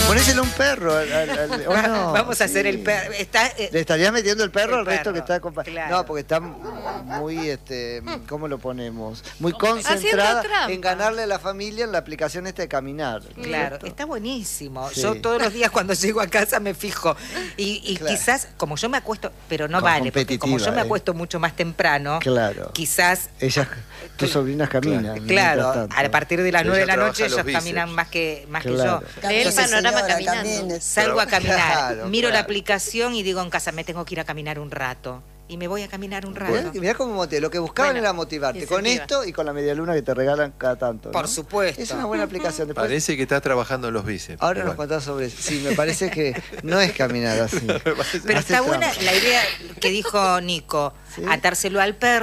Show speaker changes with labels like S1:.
S1: Ponéselo a un perro. ¿O no?
S2: Vamos a hacer el perro.
S1: ¿Le estarías metiendo el perro
S2: el
S1: al resto
S2: perro,
S1: que está acompañado?
S2: claro.
S1: No, porque está muy, ¿cómo lo ponemos? Muy concentrada en ganarle a la familia en la aplicación esta de caminar.
S2: Claro,
S1: ¿cierto?
S2: está buenísimo.
S1: Sí.
S2: Yo todos los días cuando llego a casa me fijo. Y
S1: Claro.
S2: quizás, como yo me acuesto, pero no
S1: Con
S2: vale, porque como yo
S1: competitiva,
S2: me acuesto mucho más temprano,
S1: Claro.
S2: quizás...
S1: Tus sobrinas caminan.
S2: Claro,
S1: mientras tanto.
S2: a partir de las
S3: Ella
S2: 9 de la
S3: trabaja
S2: noche ellos
S3: los bíceps.
S2: caminan más que
S1: Claro.
S2: yo.
S4: Lee el
S2: Entonces,
S4: panorama
S5: señora,
S4: caminando.
S5: camine.
S2: salgo a caminar,
S1: Claro,
S2: miro la
S1: claro.
S2: aplicación y digo en casa, me tengo que ir a caminar un rato. Y me voy a caminar un rato.
S1: Mirá cómo motivé. Lo que buscaban
S2: Bueno,
S1: era motivarte con
S4: incentiva.
S1: esto y con la media luna que te regalan cada tanto. ¿no?
S2: Por supuesto.
S1: Es una buena aplicación. Después,
S3: Parece que está trabajando en los bíceps.
S1: ahora nos
S3: Igual.
S1: contás sobre eso. Sí, me parece que no es caminar así.
S2: Pero
S1: Hace
S2: está buena
S1: trampa.
S2: la idea que dijo Nico,
S1: ¿Sí?
S2: atárselo al perro.